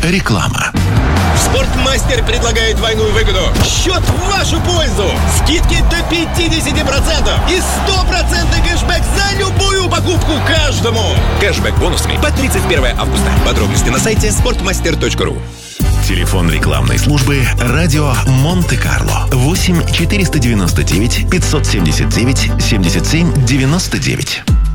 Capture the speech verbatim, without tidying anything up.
Реклама. Спортмастер предлагает двойную выгоду. Счет в вашу пользу. Скидки до пятьдесят процентов и стопроцентный кэшбэк за любую покупку каждому. Кэшбэк бонусами по тридцать первое августа. Подробности на сайте спортмастер точка ру. Телефон рекламной службы «Радио Монте-Карло». восемь четыреста девяносто девять пятьсот семьдесят девять семьдесят семь девяносто девять.